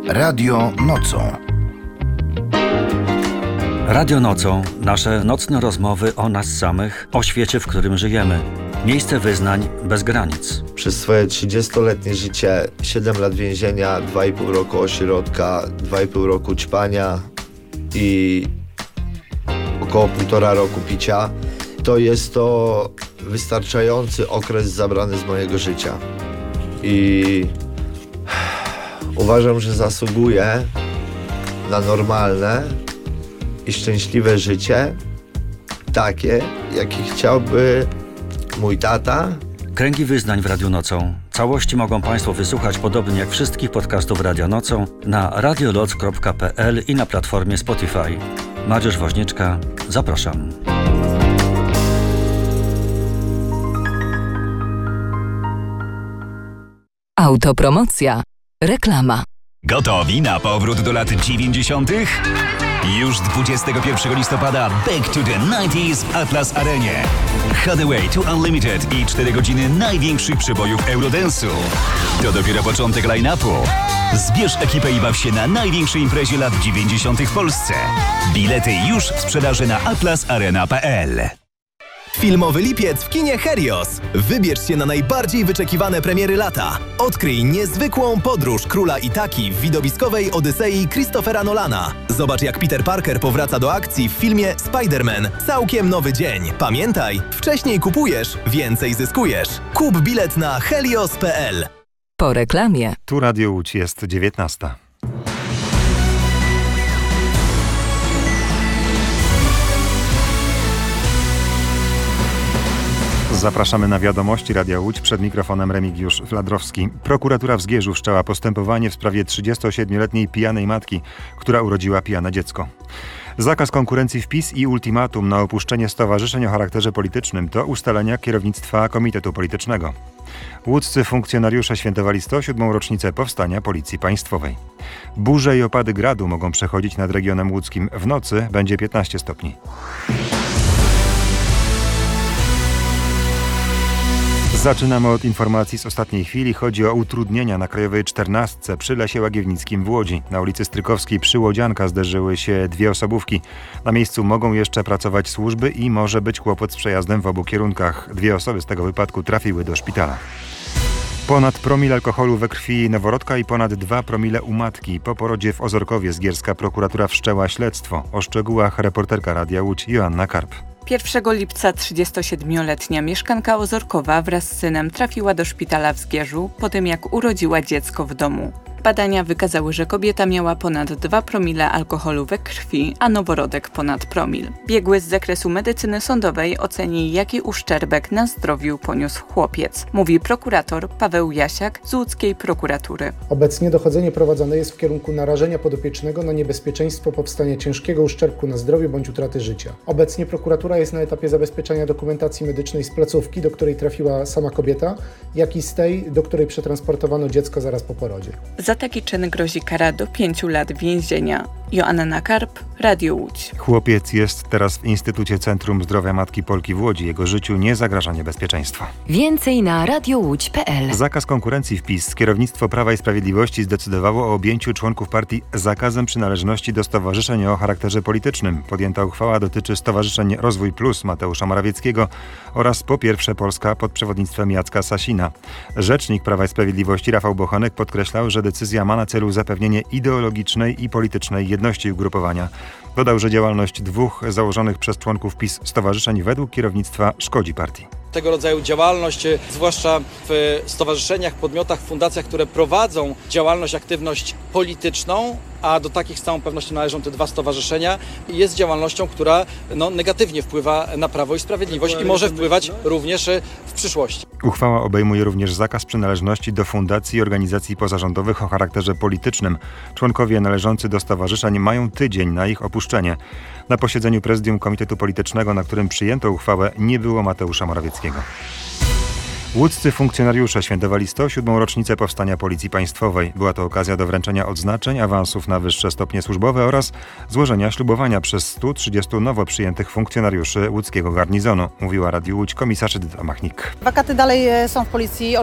Radio nocą. Radio nocą. Nasze nocne rozmowy o nas samych, o świecie, w którym żyjemy. Miejsce wyznań bez granic. Przez swoje 30-letnie życie 7 lat więzienia, 2,5 roku ośrodka, 2,5 roku ćpania i około 1,5 roku picia. To jest to wystarczający okres zabrany z mojego życia. I uważam, że zasługuję na normalne i szczęśliwe życie, takie, jakie chciałby mój tata. Kręgi wyznań w Radiu Nocą. Całości mogą Państwo wysłuchać, podobnie jak wszystkich podcastów Radio Nocą, na radioloc.pl i na platformie Spotify. Mariusz Woźniczka, zapraszam. Autopromocja. Reklama. Gotowi na powrót do lat 90.? Już 21 listopada Back to the 90s w Atlas Arenie. Hathaway to Unlimited i 4 godziny największych przebojów Eurodance'u. To dopiero początek line-upu. Zbierz ekipę i baw się na największej imprezie lat 90. w Polsce. Bilety już w sprzedaży na atlasarena.pl. Filmowy lipiec w kinie Helios. Wybierz się na najbardziej wyczekiwane premiery lata. Odkryj niezwykłą podróż króla Itaki w widowiskowej Odysei Christophera Nolana. Zobacz, jak Peter Parker powraca do akcji w filmie Spider-Man. Całkiem nowy dzień. Pamiętaj, wcześniej kupujesz, więcej zyskujesz. Kup bilet na helios.pl. Po reklamie. Tu Radio Łódź, jest 19. Zapraszamy na wiadomości Radia Łódź, przed mikrofonem Remigiusz Fladrowski. Prokuratura w Zgierzu wszczęła postępowanie w sprawie 37-letniej pijanej matki, która urodziła pijane dziecko. Zakaz konkurencji w PiS i ultimatum na opuszczenie stowarzyszeń o charakterze politycznym to ustalenia kierownictwa Komitetu Politycznego. Łódzcy funkcjonariusze świętowali 107. rocznicę powstania Policji Państwowej. Burze i opady gradu mogą przechodzić nad regionem łódzkim. W nocy będzie 15 stopni. Zaczynamy od informacji z ostatniej chwili. Chodzi o utrudnienia na Krajowej 14 przy Lesie Łagiewnickim w Łodzi. Na ulicy Strykowskiej przy Łodzianka zderzyły się 2 osobówki. Na miejscu mogą jeszcze pracować służby i może być kłopot z przejazdem w obu kierunkach. 2 osoby z tego wypadku trafiły do szpitala. Ponad promil alkoholu we krwi noworodka i ponad 2 promile u matki. Po porodzie w Ozorkowie zgierska prokuratura wszczęła śledztwo. O szczegółach reporterka Radia Łódź Joanna Karp. 1 lipca 37-letnia mieszkanka Ozorkowa wraz z synem trafiła do szpitala w Zgierzu po tym, jak urodziła dziecko w domu. Badania wykazały, że kobieta miała ponad 2 promile alkoholu we krwi, a noworodek ponad promil. Biegły z zakresu medycyny sądowej oceni, jaki uszczerbek na zdrowiu poniósł chłopiec, mówi prokurator Paweł Jasiak z łódzkiej prokuratury. Obecnie dochodzenie prowadzone jest w kierunku narażenia podopiecznego na niebezpieczeństwo powstania ciężkiego uszczerbku na zdrowiu bądź utraty życia. Obecnie prokuratura jest na etapie zabezpieczania dokumentacji medycznej z placówki, do której trafiła sama kobieta, jak i z tej, do której przetransportowano dziecko zaraz po porodzie. Za taki czyn grozi kara do 5 lat więzienia. Joanna Karp, Radio Łódź. Chłopiec jest teraz w Instytucie Centrum Zdrowia Matki Polki w Łodzi. Jego życiu nie zagraża niebezpieczeństwo. Więcej na radioludź.pl. Zakaz konkurencji w PiS. Kierownictwo Prawa i Sprawiedliwości zdecydowało o objęciu członków partii zakazem przynależności do stowarzyszeń o charakterze politycznym. Podjęta uchwała dotyczy stowarzyszeń Rozwój Plus Mateusza Morawieckiego oraz Po Pierwsze Polska pod przewodnictwem Jacka Sasina. Rzecznik Prawa i Sprawiedliwości Rafał Bochenek podkreślał, że decyzja ma na celu zapewnienie ideologicznej i politycznej jedności ugrupowania. Dodał, że działalność 2 założonych przez członków PiS stowarzyszeń według kierownictwa szkodzi partii. Tego rodzaju działalność, zwłaszcza w stowarzyszeniach, podmiotach, fundacjach, które prowadzą działalność, aktywność polityczną, a do takich z całą pewnością należą te 2 stowarzyszenia, jest działalnością, która negatywnie wpływa na Prawo i Sprawiedliwość i może wpływać również w przyszłości. Uchwała obejmuje również zakaz przynależności do fundacji i organizacji pozarządowych o charakterze politycznym. Członkowie należący do stowarzyszeń mają tydzień na ich opuszczenie. Na posiedzeniu Prezydium Komitetu Politycznego, na którym przyjęto uchwałę, nie było Mateusza Morawieckiego. Łódzcy funkcjonariusze świętowali 107. rocznicę powstania Policji Państwowej. Była to okazja do wręczenia odznaczeń, awansów na wyższe stopnie służbowe oraz złożenia ślubowania przez 130 nowo przyjętych funkcjonariuszy łódzkiego garnizonu, mówiła Radiu Łódź komisarz Edyta Machnik. Wakaty dalej są w Policji.